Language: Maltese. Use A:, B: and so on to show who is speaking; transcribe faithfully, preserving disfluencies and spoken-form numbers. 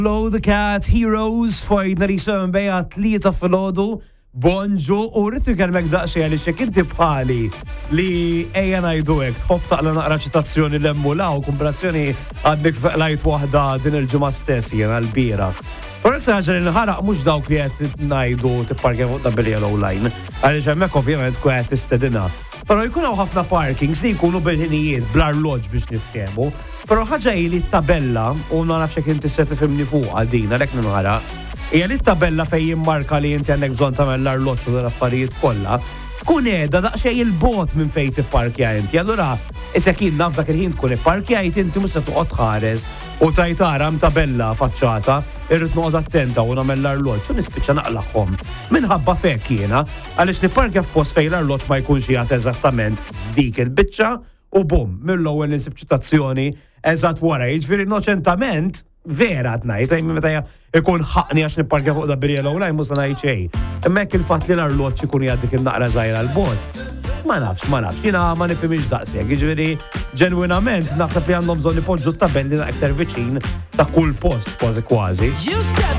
A: Hello the Cat Heroes fajna li sewem bejja tlieta filgħodu bonġu u rritu kelmek daqsxejn għaliex jekk inti bħali li ejja ngħidu hekk tħobb taqla naqra ċitazzjoni l-emmulaw kumparazzjoni għandek lajt waħda din il-ġimgħa stess jiena l-bieraħ. Però iktar ħaġa li nħaraq mhux dawk li qed ngħidu tipparkja fuq da bil-yellow line għaliex hemmhekk ovvjament tkun qed tistedinha. Però jkun hawn ħafna parkings li jkunu bil-ħinijiet bl-arloġġ biex niftehmu. Però ħaġa hi li t-tabella u ma nafx jekk inti se tifhimni fuqha din għalhekk ninħaraq. Hija li t-tabella fejn jimmarka li inti għandek bżonn tagħmel l-arloġġ u l-affarijiet kollha, tkun qiegħda daqsxejn il-bogħod minn fejn tipparkja inti. Allura isek jien naf dak il-ħin tkun ipparkjajt inti mhux se toqgħod tħares u tajt ara tabella faċċata, irrid noqgħod attenta u nagħmel l-arloġġ u nispiċċa naqlaqhom. Minħabba fek jiena għaliex nipparkja f'post fejn l-arloġġ ma jkunx jagħti eżattament f'dik il-biċċa u bum, mill-ewwel nisib ċitazzjoni eżatt wara. Jiġifieri innoċentament vera qed ngħid, għajmi meta ikun ħaqni għax nipparkja fuq da bil-yellow line mhux se ngħid xejn. Imma hekk il-fatt li l-arloġġ ikun jgħaddi kien naqra żgħira l-bogħod. Ma nafx, ma nafx, jiena ma nifhimx daqshekk. Jiġifieri ġenwinament naħseb li għandhom bżonn ipoġġu t-tabelli aktar viċin ta' kull post kważi kważi.